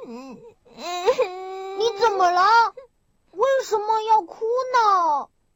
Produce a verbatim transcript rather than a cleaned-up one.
你怎么了？为什么要哭呢？